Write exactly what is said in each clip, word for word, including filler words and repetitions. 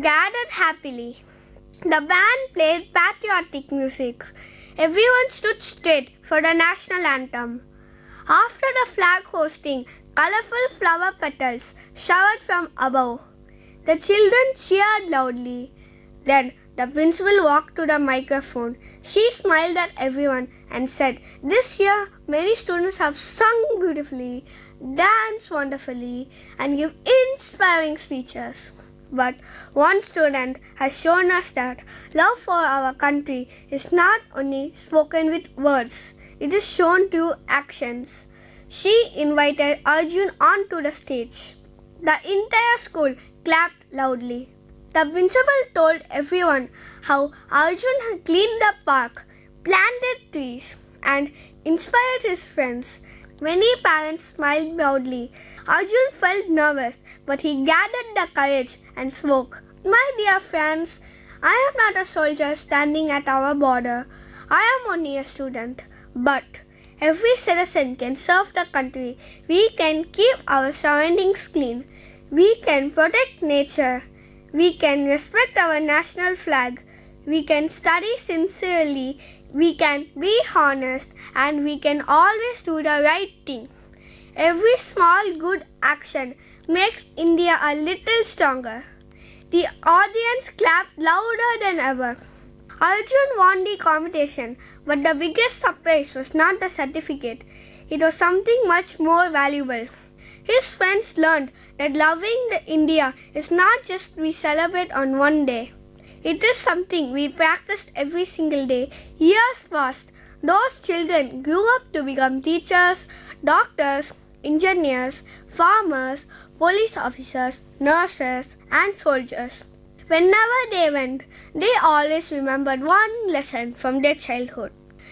gathered happily. The band played patriotic music. Everyone stood straight for the national anthem. After the flag hosting, colorful flower petals showered from above. The children cheered loudly. Then the principal walked to the microphone. She smiled at everyone and said, "This year, many students have sung beautifully, danced wonderfully, and give inspiring speeches. But one student has shown us that love for our country is not only spoken with words, it is shown through actions." She invited Arjun onto the stage. The entire school clapped loudly. The principal told everyone how Arjun had cleaned the park, planted trees, and inspired his friends. Many parents smiled proudly. Arjun felt nervous, but he gathered the courage and spoke. "My dear friends, I am not a soldier standing at our border. I am only a student. But every citizen can serve the country. We can keep our surroundings clean. We can protect nature. We can respect our national flag. We can study sincerely. We can be honest, and we can always do the right thing. Every small good action makes India a little stronger." The audience clapped louder than ever. Arjun won the competition, but the biggest surprise was not the certificate. It was something much more valuable. His friends learned that loving the India is not just we celebrate on one day. It is something we practiced every single day. Years passed. Those children grew up to become teachers, doctors, engineers, farmers, police officers, nurses, and soldiers. Whenever they went, they always remembered one lesson from their childhood.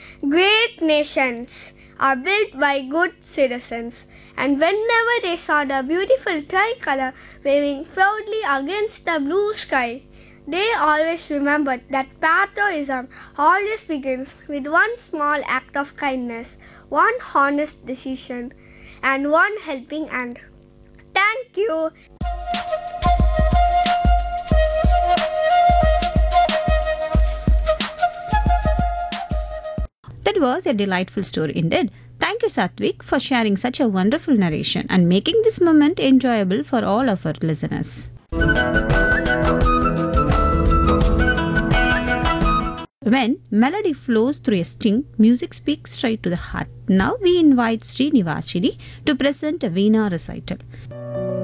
Great nations are built by good citizens. And whenever they saw the beautiful tricolor waving proudly against the blue sky, they always remembered that patriotism always begins with one small act of kindness, one honest decision, and one helping hand. Thank you. That was a delightful story indeed. Thank you, Satvik, for sharing such a wonderful narration and making this moment enjoyable for all of our listeners. When melody flows through a string, music speaks straight to the heart. Now we invite Srinivasini to present a Veena recital.